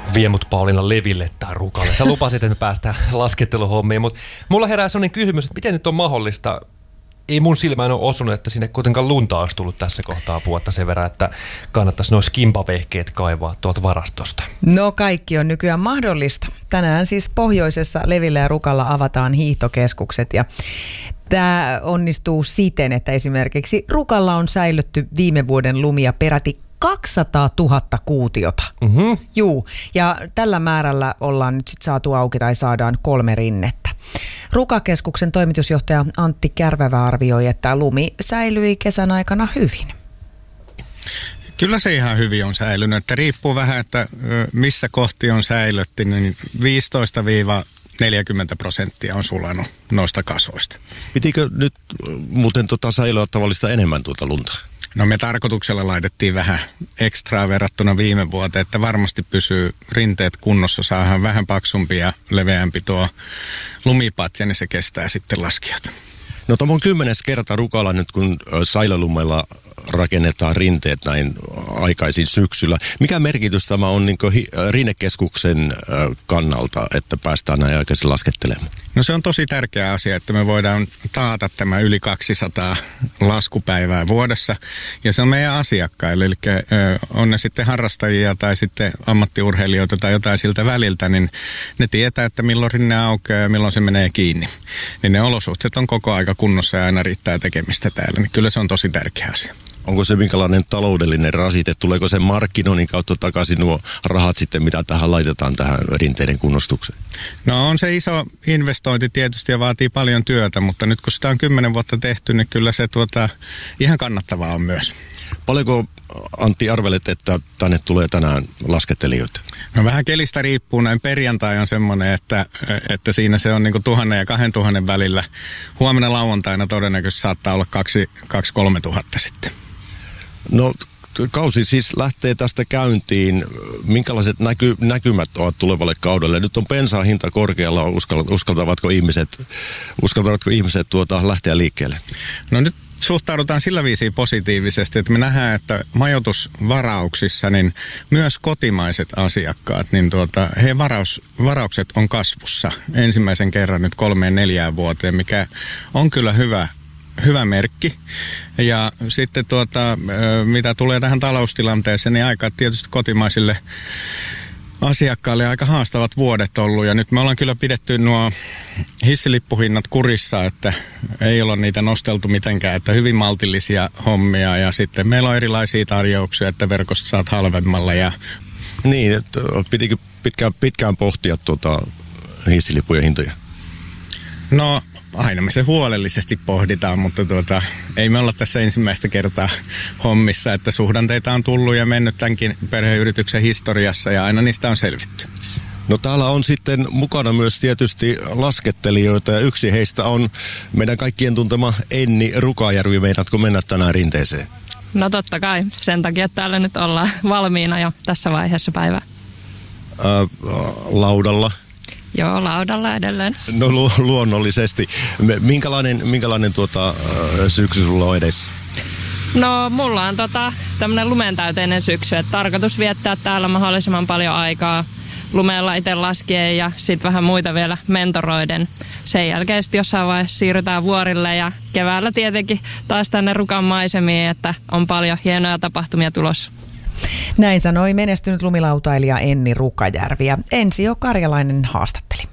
Vie mut Pauliina leville tai Rukalle. Sä lupasit, että me päästään lasketteluhommiin, mutta mulla herää sellainen kysymys, että miten nyt on mahdollista. Ei mun silmään ole osunut, että sinne kuitenkaan lunta olisi tullut tässä kohtaa vuotta sen verran, että kannattaisi nuo skimpavehkeet kaivaa tuolta varastosta. No kaikki on nykyään mahdollista. Tänään siis pohjoisessa Levillä ja Rukalla avataan hiihtokeskukset ja tämä onnistuu siten, että esimerkiksi Rukalla on säilytty viime vuoden lumia peräti 200 000 kuutiota. Mm-hmm. Juu, ja tällä määrällä ollaan nyt sitten saatu auki tai saadaan 3 rinnettä. Rukakeskuksen toimitusjohtaja Antti Kärvävä arvioi, että lumi säilyi kesän aikana hyvin. Kyllä se ihan hyvin on säilynyt, että riippuu vähän, että missä kohti on säilytty, niin 15-40% on sulanut noista kasoista. Pitikö nyt muuten säilyä tavallista enemmän tuota lunta? No me tarkoituksella laitettiin vähän ekstraa verrattuna viime vuoteen, että varmasti pysyy rinteet kunnossa, saadaan vähän paksumpi ja leveämpi tuo lumipatja, niin se kestää sitten laskijat. No tämä on 10. kerta Rukalla nyt, kun Sailolumella rakennetaan rinteet näin aikaisin syksyllä. Mikä merkitys tämä on niin rinnekeskuksen kannalta, että päästään näin aikaisin laskettelemaan? No se on tosi tärkeä asia, että me voidaan taata tämä yli 200 laskupäivää vuodessa. Ja se on meidän asiakkaille, eli on ne sitten harrastajia tai sitten ammattiurheilijoita tai jotain siltä väliltä, niin ne tietää, että milloin rinne aukeaa ja milloin se menee kiinni. Niin ne olosuhteet on koko aika kunnossa ja aina riittää tekemistä täällä, niin kyllä se on tosi tärkeä asia. Onko se minkälainen taloudellinen rasite? Tuleeko se markkinoinnin kautta takaisin nuo rahat sitten, mitä tähän laitetaan tähän rinteiden kunnostukseen? No on se iso investointi tietysti ja vaatii paljon työtä, mutta nyt kun sitä on 10 vuotta tehty, niin kyllä se ihan kannattavaa on myös. Paljonko, Antti, arvelet, että tänne tulee tänään laskettelijoita? No vähän kelistä riippuu. Näin perjantai on semmoinen, että siinä se on niin kuin 1000 ja 2000 välillä. Huomenna lauantaina todennäköisesti saattaa olla 2-3 tuhatta sitten. No kausi siis lähtee tästä käyntiin. Minkälaiset näkymät ovat tulevalle kaudelle? Nyt on bensan hinta korkealla. Uskaltavatko ihmiset lähteä liikkeelle? No nyt suhtaudutaan sillä viisiin positiivisesti, että me nähdään, että majoitusvarauksissa niin myös kotimaiset asiakkaat, niin heidän varaukset on kasvussa ensimmäisen kerran nyt 3-4 vuoteen, mikä on kyllä hyvä merkki. Ja sitten mitä tulee tähän taloustilanteeseen, niin aika tietysti kotimaisille asiakkaille aika haastavat vuodet ollut. Ja nyt me ollaan kyllä pidetty nuo hissilippuhinnat kurissa, että ei olla niitä nosteltu mitenkään, että hyvin maltillisia hommia. Ja sitten meillä on erilaisia tarjouksia, että verkosta saat halvemmalla. Niin, että pitikö pitkään pohtia hissilippujen hintoja? No aina me se huolellisesti pohditaan, mutta ei me olla tässä ensimmäistä kertaa hommissa, että suhdanteita on tullut ja mennyt tämänkin perheyrityksen historiassa ja aina niistä on selvitty. No täällä on sitten mukana myös tietysti laskettelijoita ja yksi heistä on meidän kaikkien tuntema Enni Rukajärvi. Meinaatko mennä tänään rinteeseen? No totta kai, sen takia täällä nyt ollaan valmiina jo tässä vaiheessa päivää. Laudalla? Joo, laudalla edelleen. No luonnollisesti. Minkälainen syksy sulla on edessä? No mulla on tämmönen lumentäyteinen syksy, että tarkoitus viettää täällä mahdollisimman paljon aikaa lumella itse laskien ja sitten vähän muita vielä mentoroiden. Sen jälkeen sitten jossain vaiheessa siirrytään vuorille ja keväällä tietenkin taas tänne Rukan maisemiin, että on paljon hienoja tapahtumia tulossa. Näin sanoi menestynyt lumilautailija Enni Rukajärvi ja Ensio Karjalainen haastatteli.